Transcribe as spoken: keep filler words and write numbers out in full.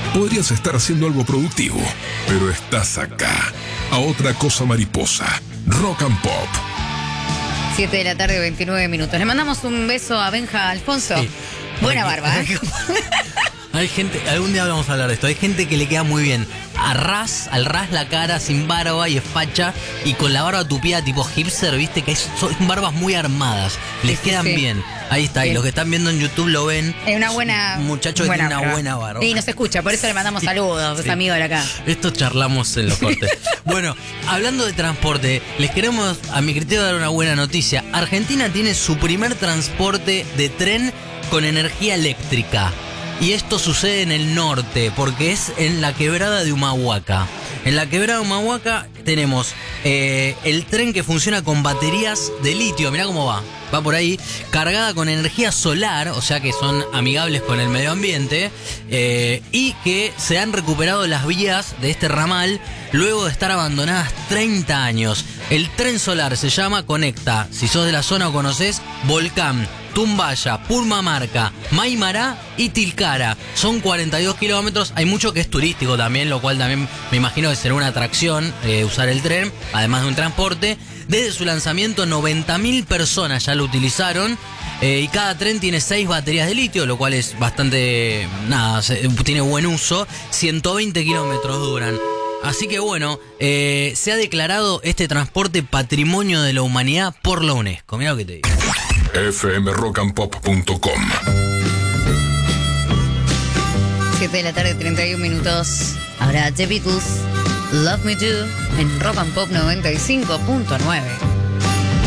Podrías estar haciendo algo productivo, pero estás acá. A otra cosa mariposa. Rock and Pop. siete de la tarde, veintinueve minutos. Le mandamos un beso a Benja Alfonso. Sí. Buena barba, ¿eh? Hay gente, algún día vamos a hablar de esto. Hay gente que le queda muy bien a ras, al ras la cara, sin barba y es facha, y con la barba tupida tipo hipster, viste que es, son barbas muy armadas. Les sí, quedan sí, sí. bien. Ahí está, sí. Y los que están viendo en YouTube lo ven. Es una buena. Un muchacho que tiene una barba. buena barba. Y nos escucha, por eso le mandamos sí. saludos, sí. amigos de acá. Esto charlamos en los cortes. Bueno, hablando de transporte, les queremos, a mi criterio, dar una buena noticia. Argentina tiene su primer transporte de tren con energía eléctrica. Y esto sucede en el norte, porque es en la quebrada de Humahuaca. En la quebrada de Humahuaca tenemos eh, el tren que funciona con baterías de litio, mirá cómo va, va por ahí, cargada con energía solar, o sea que son amigables con el medio ambiente, eh, y que se han recuperado las vías de este ramal luego de estar abandonadas treinta años. El tren solar se llama Conecta, si sos de la zona o conocés, Volcán, Tumbaya, Purmamarca, Maimará y Tilcara. Son cuarenta y dos kilómetros. Hay mucho que es turístico también, lo cual también me imagino que será una atracción eh, usar el tren, además de un transporte. Desde su lanzamiento, noventa mil personas ya lo utilizaron. Eh, y cada tren tiene seis baterías de litio, lo cual es bastante, nada, se, tiene buen uso. ciento veinte kilómetros duran. Así que bueno, eh, se ha declarado este transporte Patrimonio de la Humanidad por la UNESCO. Mirá lo que te digo. F M rock and pop punto com. siete de la tarde, treinta y un minutos. Ahora The Beatles, Love Me Do, en Rock and Pop noventa y cinco punto nueve.